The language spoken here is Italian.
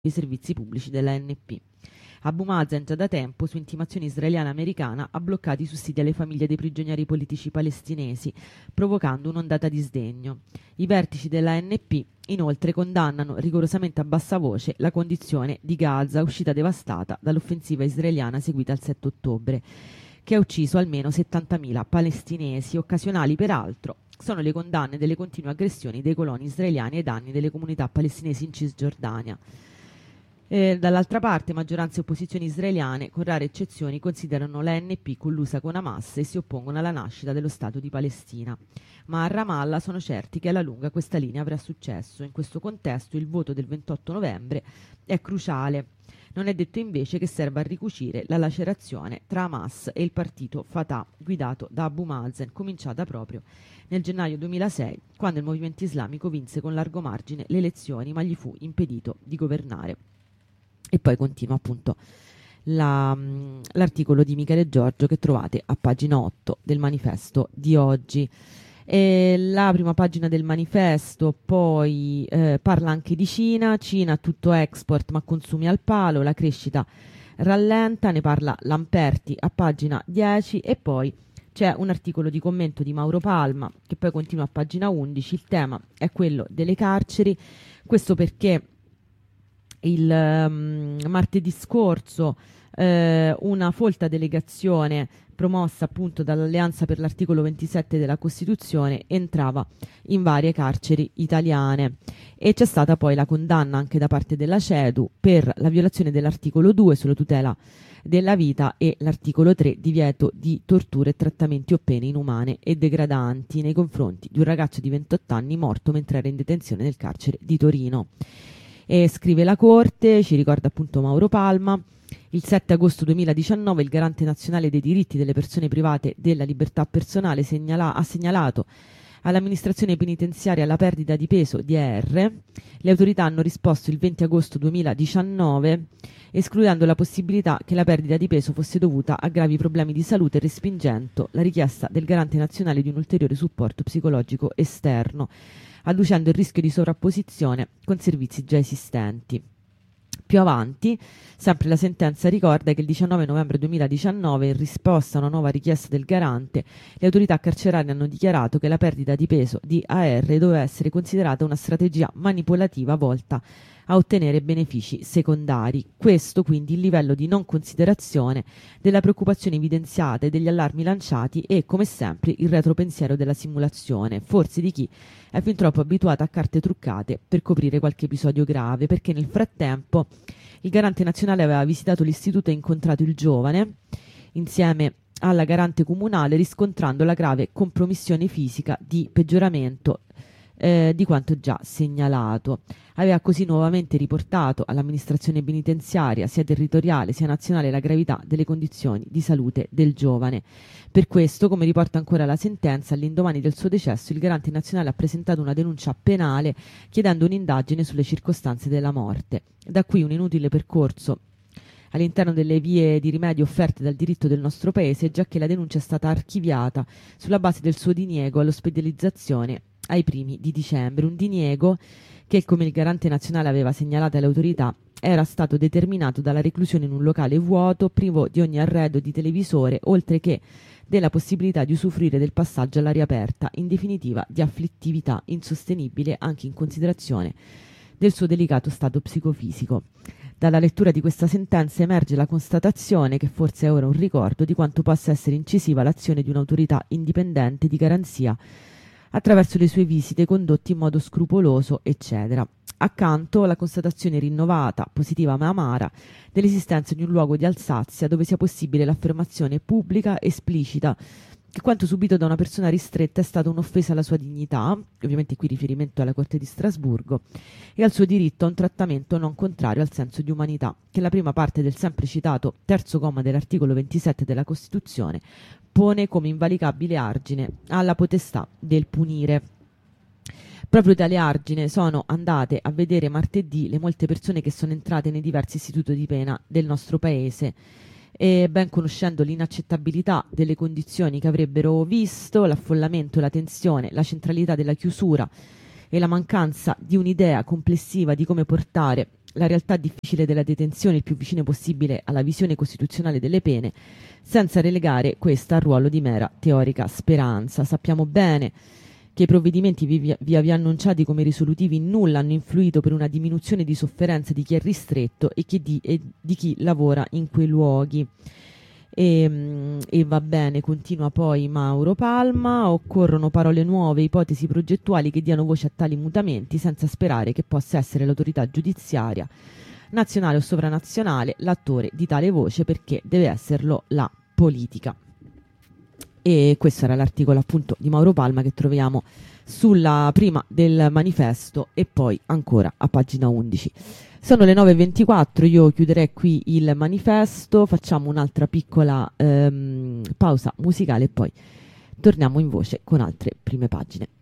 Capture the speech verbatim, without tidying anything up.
i servizi pubblici della N P. Abu Mazen già da tempo, su intimazione israeliana e americana, ha bloccato i sussidi alle famiglie dei prigionieri politici palestinesi, provocando un'ondata di sdegno. I vertici della N P inoltre condannano rigorosamente a bassa voce la condizione di Gaza, uscita devastata dall'offensiva israeliana seguita il sette ottobre, che ha ucciso almeno settantamila palestinesi, occasionali peraltro. Sono le condanne delle continue aggressioni dei coloni israeliani ai danni delle comunità palestinesi in Cisgiordania. Eh, dall'altra parte, maggioranza e opposizioni israeliane, con rare eccezioni, considerano la N P collusa con Hamas e si oppongono alla nascita dello Stato di Palestina. Ma a Ramallah sono certi che alla lunga questa linea avrà successo. In questo contesto il voto del ventotto novembre è cruciale. Non è detto invece che serva a ricucire la lacerazione tra Hamas e il partito Fatah, guidato da Abu Mazen, cominciata proprio nel gennaio duemilasei, quando il movimento islamico vinse con largo margine le elezioni, ma gli fu impedito di governare. E poi continua appunto la, l'articolo di Michele Giorgio che trovate a pagina otto del manifesto di oggi. E la prima pagina del manifesto poi eh, parla anche di Cina, Cina tutto export ma consumi al palo, la crescita rallenta, ne parla Lamperti a pagina dieci e poi c'è un articolo di commento di Mauro Palma che poi continua a pagina undici, il tema è quello delle carceri, questo perché il um, martedì scorso eh, una folta delegazione promossa appunto dall'Alleanza per l'articolo ventisette della Costituzione entrava in varie carceri italiane e c'è stata poi la condanna anche da parte della CEDU per la violazione dell'articolo due sulla tutela della vita e l'articolo tre divieto di torture e trattamenti o pene inumane e degradanti nei confronti di un ragazzo di ventotto anni morto mentre era in detenzione nel carcere di Torino. E scrive la Corte, ci ricorda appunto Mauro Palma, il sette agosto duemiladiciannove il Garante Nazionale dei Diritti delle Persone Private della Libertà Personale segnala, ha segnalato all'amministrazione penitenziaria la perdita di peso di E R. Le autorità hanno risposto il venti agosto duemiladiciannove escludendo la possibilità che la perdita di peso fosse dovuta a gravi problemi di salute, respingendo la richiesta del Garante Nazionale di un ulteriore supporto psicologico esterno, adducendo il rischio di sovrapposizione con servizi già esistenti. Più avanti, sempre la sentenza ricorda che il diciannove novembre duemiladiciannove, in risposta a una nuova richiesta del garante, le autorità carcerarie hanno dichiarato che la perdita di peso di A R doveva essere considerata una strategia manipolativa volta a ottenere benefici secondari. Questo quindi il livello di non considerazione della preoccupazione evidenziata e degli allarmi lanciati e, come sempre, il retropensiero della simulazione, forse di chi è fin troppo abituato a carte truccate per coprire qualche episodio grave, perché nel frattempo il garante nazionale aveva visitato l'istituto e incontrato il giovane insieme alla garante comunale, riscontrando la grave compromissione fisica di peggioramento eh, di quanto già segnalato. Aveva così nuovamente riportato all'amministrazione penitenziaria, sia territoriale sia nazionale, la gravità delle condizioni di salute del giovane. Per questo, come riporta ancora la sentenza, all'indomani del suo decesso il garante nazionale ha presentato una denuncia penale chiedendo un'indagine sulle circostanze della morte. Da qui un inutile percorso all'interno delle vie di rimedio offerte dal diritto del nostro paese, già che la denuncia è stata archiviata sulla base del suo diniego all'ospedalizzazione ai primi di dicembre, un diniego che, come il garante nazionale aveva segnalato alle autorità, era stato determinato dalla reclusione in un locale vuoto, privo di ogni arredo di televisore, oltre che della possibilità di usufruire del passaggio all'aria aperta, in definitiva di afflittività insostenibile anche in considerazione del suo delicato stato psicofisico. Dalla lettura di questa sentenza emerge la constatazione, che forse è ora un ricordo, di quanto possa essere incisiva l'azione di un'autorità indipendente di garanzia attraverso le sue visite condotte in modo scrupoloso, eccetera. Accanto la constatazione rinnovata, positiva ma amara, dell'esistenza di un luogo di Alsazia dove sia possibile l'affermazione pubblica, esplicita, che quanto subito da una persona ristretta è stata un'offesa alla sua dignità, ovviamente qui riferimento alla Corte di Strasburgo, e al suo diritto a un trattamento non contrario al senso di umanità, che la prima parte del sempre citato terzo comma dell'articolo ventisette della Costituzione pone come invalicabile argine alla potestà del punire. Proprio tale argine sono andate a vedere martedì le molte persone che sono entrate nei diversi istituti di pena del nostro paese, e ben conoscendo l'inaccettabilità delle condizioni che avrebbero visto, l'affollamento, la tensione, la centralità della chiusura e la mancanza di un'idea complessiva di come portare la realtà difficile della detenzione il più vicino possibile alla visione costituzionale delle pene, senza relegare questa al ruolo di mera teorica speranza. Sappiamo bene che i provvedimenti via via, via annunciati come risolutivi in nulla hanno influito per una diminuzione di sofferenza di chi è ristretto e, che di, e di chi lavora in quei luoghi. E, e va bene, continua poi Mauro Palma: occorrono parole nuove, ipotesi progettuali che diano voce a tali mutamenti, senza sperare che possa essere l'autorità giudiziaria, nazionale o sovranazionale, l'attore di tale voce, perché deve esserlo la politica. E questo era l'articolo appunto di Mauro Palma, che troviamo sulla prima del Manifesto e poi ancora a pagina undici. Sono le nove e ventiquattro, io chiuderei qui il Manifesto, facciamo un'altra piccola ehm, pausa musicale e poi torniamo in voce con altre prime pagine.